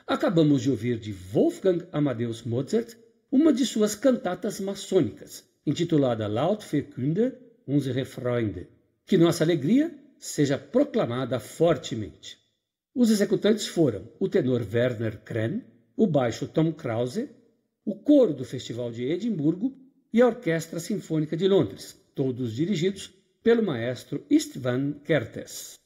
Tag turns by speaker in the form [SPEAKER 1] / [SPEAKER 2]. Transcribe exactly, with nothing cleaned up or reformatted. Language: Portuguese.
[SPEAKER 1] Acabamos de ouvir de Wolfgang Amadeus Mozart uma de suas cantatas maçônicas, intitulada Laut verkünde unsere Freunde, que nossa alegria seja proclamada fortemente. Os executantes foram o tenor Werner Krenn, o baixo Tom Krause, o coro do Festival de Edimburgo e a Orquestra Sinfônica de Londres, todos dirigidos pelo maestro Istvan Kertész.